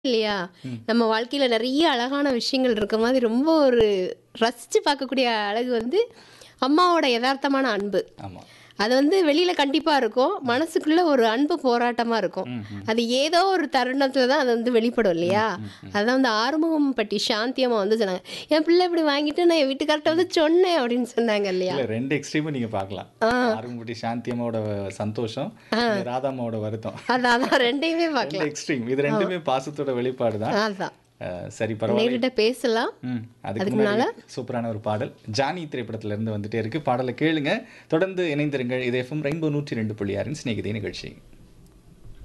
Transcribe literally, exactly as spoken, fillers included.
இல்லையா? ம். நம்ம வாழ்க்கையில நெறைய அழகான விஷயங்கள் இருக்க மாதிரி ரொம்ப ஒரு ரசிச்சு பார்க்கக்கூடிய அழகு வந்து அம்மாவோட எதார்த்தமான அன்பு. ஆமா. அது வந்து வெளியில கண்டிப்பா இருக்கும். மனசுக்குள்ள ஒரு அன்பு போராட்டமா இருக்கும். ம், ம். அது ஏதோ ஒரு தருணத்துல தான் அது வந்து வெளிப்படும் இல்லையா? ம், ம். அதான் வந்து ஆறுமுகம்பட்டி சாந்தி அம்மா வந்து சொன்னாங்க. "என் பிள்ளை இப்படி வாங்கிட்டு நான் என் வீட்டுக்கார்ட்ட வந்து சொன்னேன்" அப்படின்னு சொன்னாங்க இல்லையா? இல்ல ரெண்டு எக்ஸ்ட்ரீமும் நீங்க பார்க்கலாம். ஆ. ஆரம்பப்பட்டி சாந்தி அம்மாவோட சந்தோஷம், ஆ. இங்க ராதா அம்மாவோட வருத்தம். அதான் அதான் ரெண்டையுமே ரெண்டு பார்க்கலாம். எக்ஸ்ட்ரீம். இது ஆமா. ரெண்டுமே பாசத்தோட வெளிப்பாடு தான். அதான். அ சரி பரவால்ல. நேர்கிட்ட பேசலாம். ம். அதுக்கு அதுக்கு முன்னாடி முன்னால சூப்பரான ஒரு பாடல். ஜானி திரைப்படத்துல இருந்து வந்துட்டே இருக்கு. பாடல கேளுங்க. தொடர்ந்து இணைந்திருங்கள். இது எஃப்எம் ரெயின்போ நூற்று இரண்டு புள்ளி ஆறு சிநேகிதே நிகழ்ச்சி.